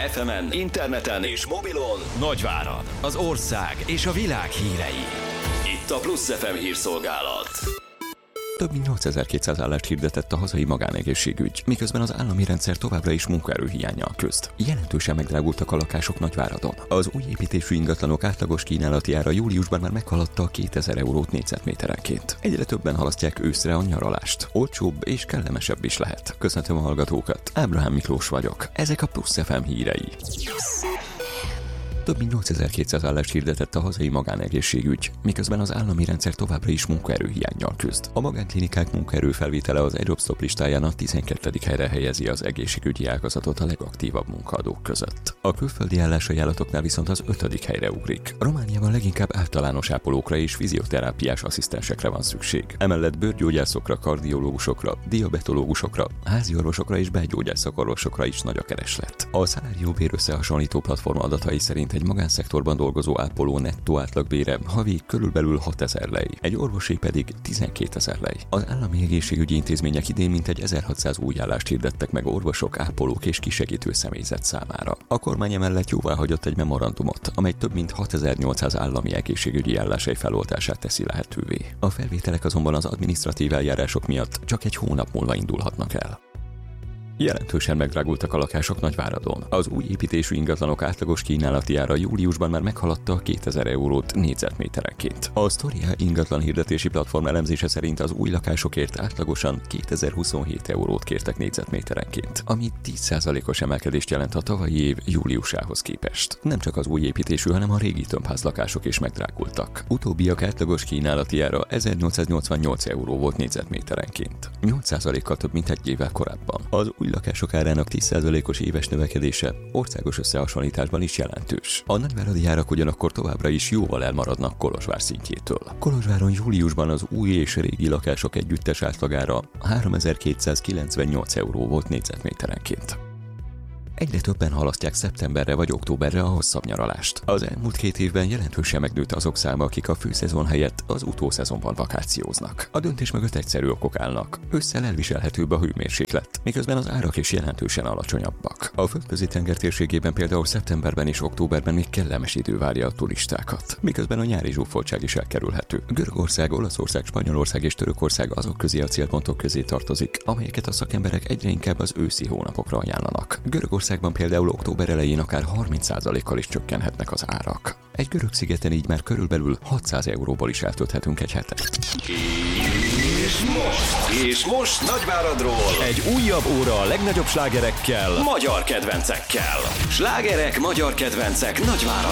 FM-en, interneten és mobilon Nagyvárad, az ország és a világ hírei. Itt a Plusz FM hírszolgálat. Több mint 8200 állást hirdetett a hazai magánegészségügy, miközben az állami rendszer továbbra is munkaerőhiánnyal küzd. Jelentősen megdrágultak a lakások Nagyváradon. Az új építésű ingatlanok átlagos kínálati ára júliusban már meghaladta a 2000 eurót négyzetméterenként. Egyre többen halasztják őszre a nyaralást. Olcsóbb és kellemesebb is lehet. Köszöntöm a hallgatókat. Ábrahám Miklós vagyok. Ezek a Plusz FM hírei. Több mint 8200 állást hirdetett a hazai magánegészségügy, miközben az állami rendszer továbbra is munkaerőhiánnyal küzd. A magánklinikák munkaerőfelvétele az EUROPSZTOP listáján a 12. helyre helyezi az egészségügyi ágazatot a legaktívabb munkaadók között. A külföldi állásajánlatoknál viszont az 5. helyre ugrik. Romániában leginkább általános ápolókra és fizioterápiás asszisztensekre van szükség. Emellett bőrgyógyászokra, kardiológusokra, diabetológusokra, háziorvosokra és belgyógyászakorvosokra is nagy a kereslet. A Salariobér összehasonlító platform adatai szerint egy magánszektorban dolgozó ápoló nettó átlagbére havi körülbelül 6000 lej, egy orvosi pedig 12 000 lej. Az állami egészségügyi intézmények idén mintegy 1600 új állást hirdettek meg orvosok, ápolók és kisegítő személyzet számára. A kormány emellett jóváhagyott egy memorandumot, amely több mint 6800 állami egészségügyi álláshely feloltását teszi lehetővé. A felvételek azonban az adminisztratív eljárások miatt csak egy hónap múlva indulhatnak el. Jelentősen megdrágultak a lakások Nagyváradon. Az új építésű ingatlanok átlagos kínálati ára júliusban már meghaladta a 2000 eurót négyzetméterenként. A Storia ingatlan hirdetési platform elemzése szerint az új lakásokért átlagosan 2027 eurót kértek négyzetméterenként, ami 10%-os emelkedést jelent a tavalyi év júliusához képest. Nem csak az új építésű, hanem a régi tömbházlakások is megdrágultak. Utóbbiak átlagos kínálati ára 1888 euró volt négyzetméterenként, 8%-kal több mint egy évvel korábban. Az új lakások árának 10%-os éves növekedése országos összehasonlításban is jelentős. A nagyváradi árak ugyanakkor továbbra is jóval elmaradnak Kolozsvár szintjétől. Kolozsváron júliusban az új és régi lakások együttes átlagára 3298 euró volt négyzetméterenként. Egyre többen halasztják szeptemberre vagy októberre a hosszabb nyaralást. Az elmúlt 2 évben jelentősen megnőtt azok száma, akik a főszezon helyett az utószezonban vakációznak. A döntés mögött egyszerű okok állnak. Ősszel elviselhetőbb a hőmérséklet, miközben az árak is jelentősen alacsonyabbak. A Földközi-tenger térségében például szeptemberben és októberben még kellemes idő várja a turistákat, miközben a nyári zsúfoltság is elkerülhető. Görögország, Olaszország, Spanyolország és Törökország azok közé a célpontok közé tartozik, amelyeket a szakemberek egyre inkább az őszi hónapokra ajánlanak. Görögországban például október elején akár 30%-kal is csökkenhetnek az árak. Egy görög szigeten így már körülbelül 600 euróból is eltölthetünk egy hetet. És most Nagyváradról egy újabb óra a legnagyobb slágerekkel, magyar kedvencekkel. Slágerek, magyar kedvencek Nagyváradon.